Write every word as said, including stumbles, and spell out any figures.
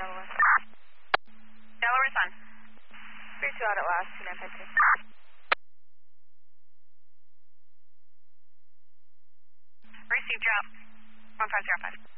Delaware. Delaware's on. three two out at last, two nine five two. Receive drop. one five zero five.